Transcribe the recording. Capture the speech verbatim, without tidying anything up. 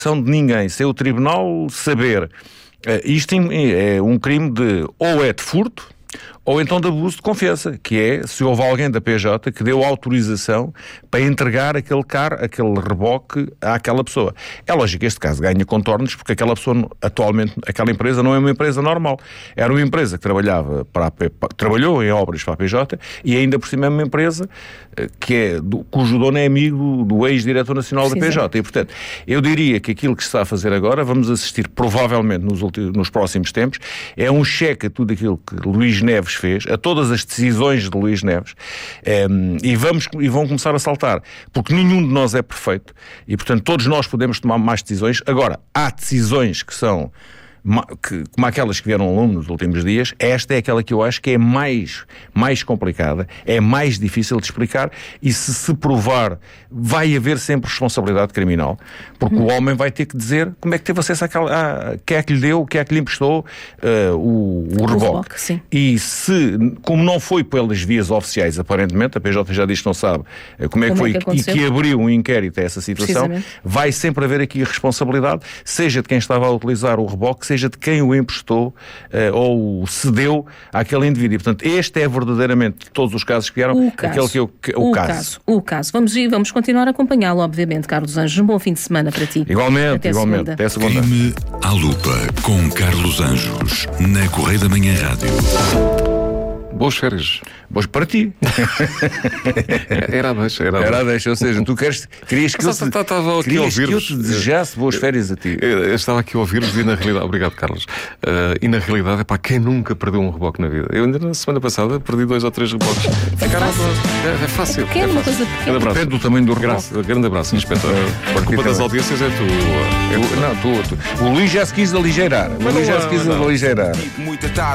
de ninguém, sem o tribunal saber. Uh, isto é um crime de, ou é de furto, ou então de abuso de confiança, que é se houve alguém da P J que deu autorização para entregar aquele carro, aquele reboque àquela pessoa. É lógico que este caso ganha contornos, porque aquela pessoa, atualmente, aquela empresa não é uma empresa normal. Era uma empresa que trabalhava para a P, trabalhou em obras para a P J e ainda por cima é uma empresa que é, do, cujo dono é amigo do ex-diretor nacional da P J. E, portanto, eu diria que aquilo que se está a fazer agora, vamos assistir provavelmente nos, últimos, nos próximos tempos, é um cheque a tudo aquilo que Luís Neves fez, a todas as decisões de Luís Neves, um, e, vamos, e vão começar a saltar, porque nenhum de nós é perfeito, e portanto todos nós podemos tomar mais decisões. Agora, há decisões que são que, como aquelas que vieram ao longo nos últimos dias. Esta é aquela que eu acho que é mais, mais complicada, é mais difícil de explicar, e se se provar, vai haver sempre responsabilidade criminal, porque hum. o homem vai ter que dizer como é que teve acesso àquela, a, quem é que lhe deu, quem é que lhe emprestou uh, o, o reboque. O reboque, sim. E se, como não foi pelas vias oficiais, aparentemente, a P J já diz que não sabe uh, como é que como foi é que e que abriu um inquérito a essa situação, vai sempre haver aqui responsabilidade, seja de quem estava a utilizar o reboque, seja de quem o emprestou uh, ou cedeu àquele indivíduo. E, portanto, este é verdadeiramente, de todos os casos que vieram, o caso, aquele que eu... Que, o, o caso. caso. O caso. Vamos, vamos continuar a acompanhá-lo, obviamente, Carlos Anjos. Um bom fim de semana para ti. Igualmente, Até igualmente. Segunda. Até segunda. Crime à lupa com Carlos Anjos, na Correia da Manhã Rádio. Boas férias. Boas para ti. Era a deixa. Era a Era a deixa, ou seja, tu queres, querias que eu te, estava querias aqui a que eu te desejasse boas férias a ti. Eu, eu estava aqui a ouvir-vos e na realidade... Obrigado, Carlos. Uh, e na realidade, é para quem nunca perdeu um reboque na vida. Eu ainda na semana passada perdi dois ou três reboques. Ficaram... É, é fácil. Que é uma coisa pequena. Depende do tamanho do reboque. Graça, grande abraço, inspetor. A culpa das audiências é tu. É tu. Não, tu, tu. O Luís já se quis aligeirar. O Luís já se quis aligeirar.